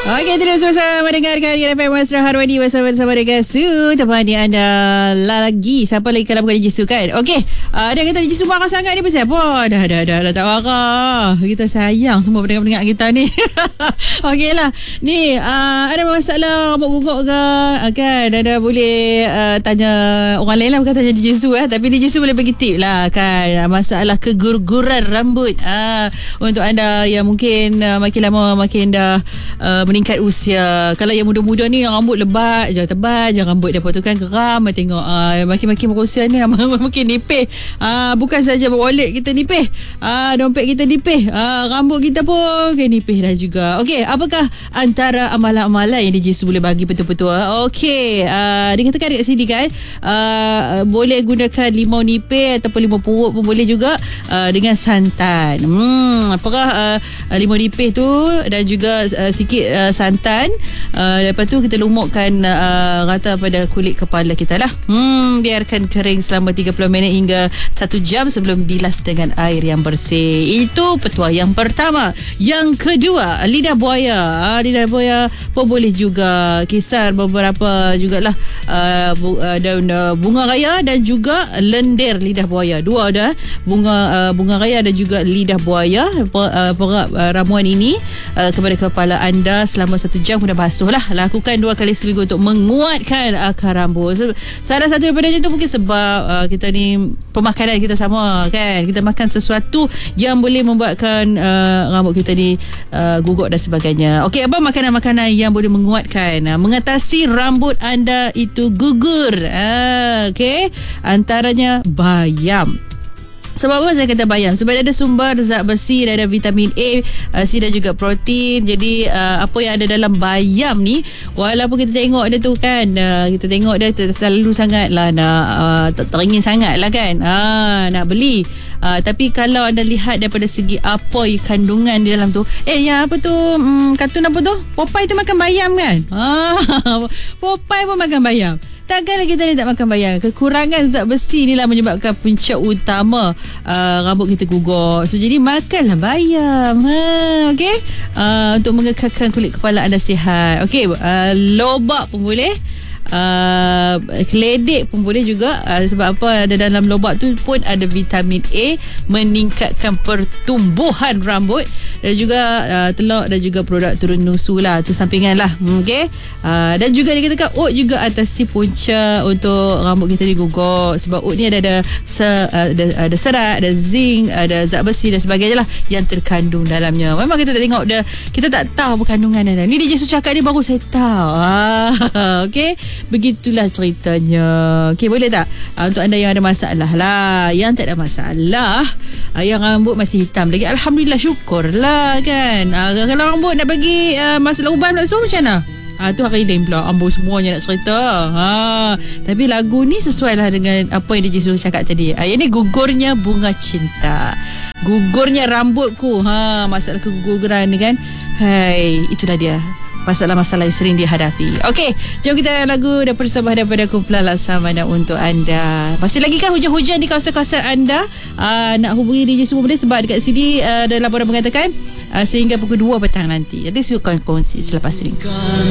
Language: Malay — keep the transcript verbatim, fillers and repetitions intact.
Okey, terus bersama mendengarkan F M Masra Harwani bersama-sama dengan Su. Temani anda lagi. Siapa lagi kalau bukan D J Su kan? Okey, uh, dia kata D J Su marah sangat ni pasal apa? Dah, dah, dah, dah tak marah. Kita sayang semua pendengar-pendengar kita ni. Okey lah. Ni, uh, ada masalah rambut gugur ke? Uh, kan? Ada boleh uh, tanya orang lain lah. Bukan tanya D J Su eh. Tapi D J Su boleh bagi tip lah kan. Masalah kegurguran rambut. Uh, untuk anda yang mungkin uh, makin lama makin dah uh, meningkat usia. Kalau yang muda-muda ni rambut lebat, jangan tebal, jangan rambut dia potongkan geram. Tengok uh, makin-makin berusia ni makin nipih. Uh, bukan saja wallet kita nipih, uh, dompet kita nipih, uh, rambut kita pun okay, nipih dah juga. Okey, apakah antara amalan-amalan yang D J Su boleh bagi betul-betul? Okey, uh, dikatakan dekat sini kan, uh, boleh gunakan limau nipih ataupun limau purut pun boleh juga, uh, dengan santan. Hmm, apakah uh, limau nipih tu dan juga uh, sikit uh, santan, uh, lepas tu kita lumukkan uh, rata pada kulit kepala kita lah. Hmm, biarkan kering selama tiga puluh minit hingga satu jam sebelum bilas dengan air yang bersih. Itu petua yang pertama. Yang kedua, lidah buaya. uh, lidah buaya pun boleh juga. Kisar beberapa jugalah uh, bu, uh, daun uh, bunga raya dan juga lendir lidah buaya. Dua ada bunga uh, bunga raya dan juga lidah buaya. Per, uh, perap uh, ramuan ini uh, kepada kepala anda selama satu jam, kemudian basuh lah. Lakukan dua kali seminggu untuk menguatkan akar rambut. Salah satu daripada itu mungkin sebab uh, kita ni pemakanan kita sama kan. Kita makan sesuatu yang boleh membuatkan uh, rambut kita ni uh, gugur dan sebagainya. Okey, apa makanan-makanan yang boleh menguatkan, uh, mengatasi rambut anda itu gugur? Uh, Okey, antaranya bayam. Sebab apa saya kata bayam? Sebab dia ada sumber zat besi, dia ada vitamin A, uh, C dan juga protein. Jadi uh, apa yang ada dalam bayam ni, walaupun kita tengok dia tu kan, uh, kita tengok dia terlalu sangat lah nak uh, teringin sangat lah kan, uh, nak beli. Uh, tapi kalau anda lihat daripada segi apa kandungan di dalam tu, eh yang apa tu, hmm, kartun apa tu, Popeye tu makan bayam kan. uh, Popeye pun makan bayam. Takkanlah kita ni tak makan bayam. Kekurangan zat besi ni lah menyebabkan punca utama uh, rambut kita gugur. So jadi makanlah bayam, ha, okay? uh, untuk mengekalkan kulit kepala anda sihat. Okay, uh, lobak pun boleh, Uh, keledek pun boleh juga, uh, sebab apa, ada dalam lobak tu pun ada vitamin A, meningkatkan pertumbuhan rambut, dan juga uh, telur dan juga produk turun nusu lah, tu sampingan lah. Okay, uh, dan juga dikatakan oat juga atasi punca untuk rambut kita ni gugur, sebab oat ni ada ada, se, uh, ada, ada serat, ada zinc, ada zat besi dan sebagainya lah yang terkandung dalamnya. Memang kita tak tengok dia, kita tak tahu kandungan dia. Ni D J Su cakap ni baru saya tahu. ah, Okay, begitulah ceritanya. Okey, boleh tak? Uh, untuk anda yang ada masalah lah, yang tak ada masalah, uh, yang rambut masih hitam lagi, alhamdulillah, syukurlah kan. Uh, kalau rambut nak bagi uh, masalah uban pula, so macam mana? Ah, tu hari lain pula, ambo semuanya nak cerita. Ha, tapi lagu ni sesuai lah dengan apa yang D J Su cakap tadi. Ah, yang ni gugurnya bunga cinta, gugurnya rambutku. Ha, masalah keguguran ni kan. Hai, itulah dia masalah-masalah yang sering dihadapi. Okey, jom kita lagu dan persembahan daripada kumpulan Laksamana untuk anda. Masih lagi kan hujan-hujan di kawasan-kawasan anda? Uh, nak hubungi D J Su boleh, sebab dekat sini uh, ada laporan mengatakan uh, sehingga pukul dua petang nanti. Nanti saya akan kongsi selepas ini.